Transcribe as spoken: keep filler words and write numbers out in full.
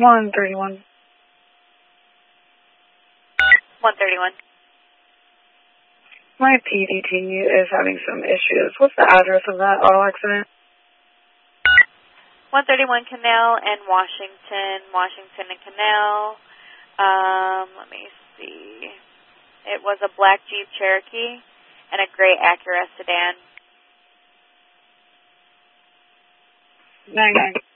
one thirty-one. one thirty-one. My P D T is having some issues. What's the address of that auto accident? one thirty-one Canal and Washington, Washington and Canal. Um, let me see. It was a black Jeep Cherokee and a gray Acura sedan. nine nine.